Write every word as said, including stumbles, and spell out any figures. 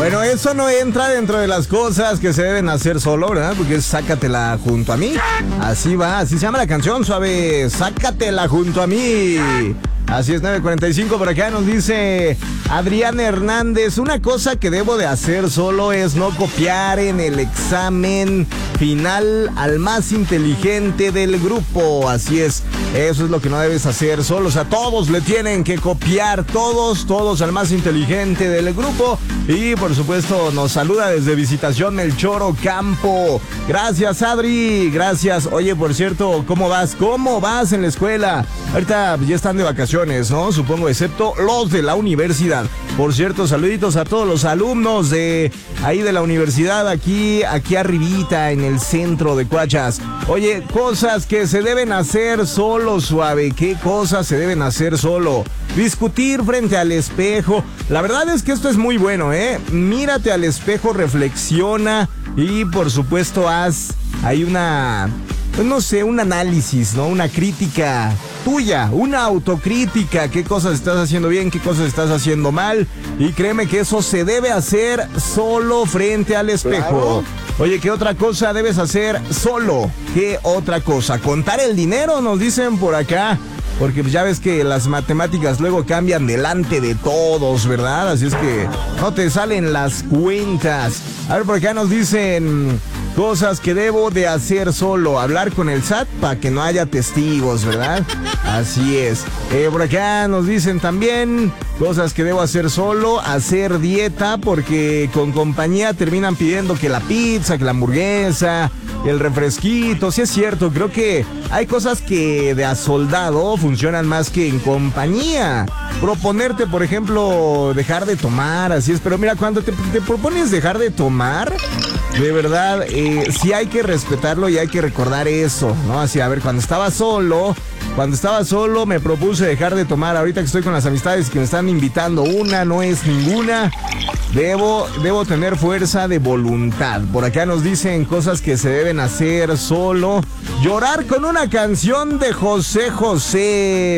Bueno, eso no entra dentro de las cosas que se deben hacer solo, ¿verdad? Porque es sácatela junto a mí. Así va, así se llama la canción, suave. Sácatela junto a mí. Así es, nueve cuarenta y cinco por acá nos dice Adrián Hernández. Una cosa que debo de hacer solo es no copiar en el examen final al más inteligente del grupo. Así es, eso es lo que no debes hacer solo. O sea, todos le tienen que copiar, todos, todos al más inteligente del grupo. Y por supuesto nos saluda desde Visitación Melchor Ocampo. Gracias, Adri, gracias. Oye, por cierto, ¿cómo vas? ¿Cómo vas en la escuela? Ahorita ya están de vacaciones, ¿no? Supongo, excepto los de la universidad. Por cierto, saluditos a todos los alumnos de ahí de la universidad, aquí, aquí arribita, en el centro de Coachas. Oye, cosas que se deben hacer solo, suave. ¿Qué cosas se deben hacer solo? Discutir frente al espejo. La verdad es que esto es muy bueno, ¿eh? Mírate al espejo, reflexiona y por supuesto haz ahí una, pues no sé, un análisis, ¿no? Una crítica tuya, una autocrítica. ¿Qué cosas estás haciendo bien? ¿Qué cosas estás haciendo mal? Y créeme que eso se debe hacer solo frente al espejo. Claro. Oye, ¿qué otra cosa debes hacer solo? ¿Qué otra cosa? Contar el dinero, nos dicen por acá. Porque ya ves que las matemáticas luego cambian delante de todos, ¿verdad? Así es que no te salen las cuentas. A ver, por acá nos dicen cosas que debo de hacer solo. Hablar con el S A T para que no haya testigos, ¿verdad? Así es. Eh, por acá nos dicen también cosas que debo hacer solo. Hacer dieta porque con compañía terminan pidiendo que la pizza, que la hamburguesa, el refresquito. Sí es cierto, creo que hay cosas que de a soldado funcionan más que en compañía. Proponerte, por ejemplo, dejar de tomar, así es. Pero mira, cuando te, te propones dejar de tomar, de verdad, eh, sí hay que respetarlo y hay que recordar eso, ¿no? Así, a ver, cuando estaba solo, cuando estaba solo me propuse dejar de tomar. Ahorita que estoy con las amistades que me están invitando, una no es ninguna. Debo, debo tener fuerza de voluntad. Por acá nos dicen cosas que se deben hacer solo. Llorar con una canción de José José.